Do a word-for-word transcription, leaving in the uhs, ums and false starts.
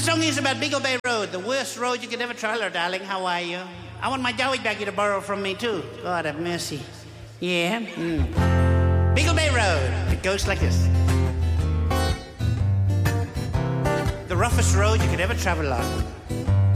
song is about Beagle Bay Road, the worst road you could ever travel, darling. How are you? I want my Joey baggie to borrow from me, too. God have mercy. Yeah? Mm. Beagle Bay Road. It goes like this. The roughest road you could ever travel on.